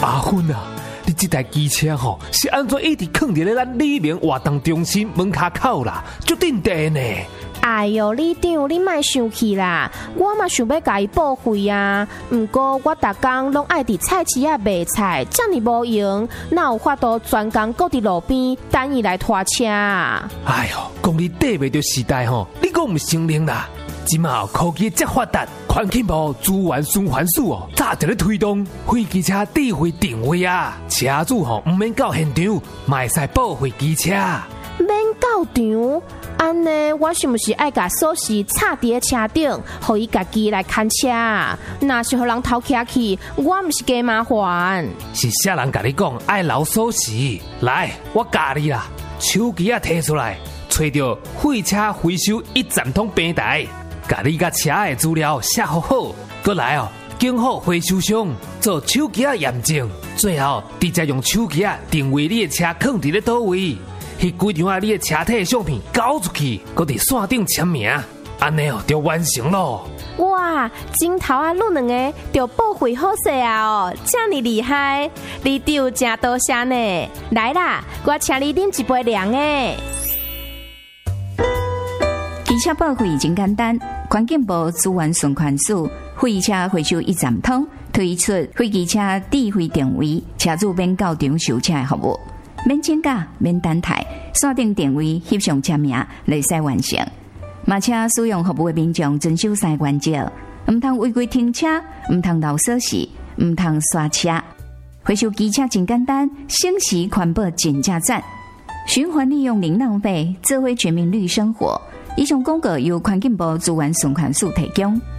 阿芬啊，你这台机车吼是安怎一直放伫咧咱里面活动中心门卡口啦，就定地呢？ 哎哟，李长，你莫生气啦，我嘛想要甲伊报废啊。不过我逐工拢爱伫菜市仔卖菜，遮尔无用，哪有法度专工搁伫路边等伊来拖车啊？ 哎哟，讲你缀袂着时代吼，你讲毋承认啦？即马科技遮发达，环境部资源循环署哦，早就咧推动废机车智慧定位啊，车主吼毋免到现场，嘛会使报废机车。 免到场，安尼我是毋是爱甲锁匙插伫咧车顶，互伊家己来看车？若是互人偷徛去，我毋是加麻烦。 是啥人甲你讲爱留锁匙？来，我教你啦，手机啊摕出来，找着废车回收一站通平台。甲你甲车的资料写好好，过来哦，经好回收商做手机验证，最后直接用手机定位你的车放伫咧倒位，迄几张你的车体相片交出去，搁伫线顶签名，安尼哦就完成咯。 哇，镜头啊，录两个就报废好势啊哦，这么厉害，你丢真多谢呢。来啦，我请你啉一杯凉的。 机车报废真简单，环境部资源循环署废车回收一站通推出废机车智慧定位，车主免到场收车的服务，免请假，免等待，线顶定位翕上签名，来使完成。马车使用服务的民众遵守3个原则：唔通违规停车，唔通漏锁匙，唔通刷车。回收机车真简单，省时环保真正赞。循环利用零浪费，智慧全民绿生活。以上广告由环境部资源循环署提供。